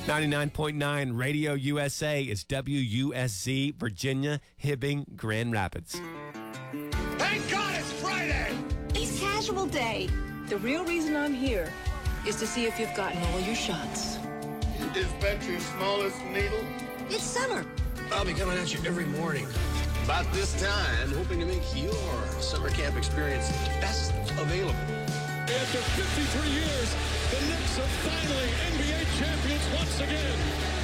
99.9 Radio USA is WUSZ, Virginia, Hibbing, Grand Rapids. Thank God it's Friday! It's casual day. The real reason I'm here is to see if you've gotten all your shots. Is that your smallest needle? It's summer. I'll be coming at you every morning. About this time, hoping to make your summer camp experience the best available. After 53 years, the Knicks are finally NBA champions once again.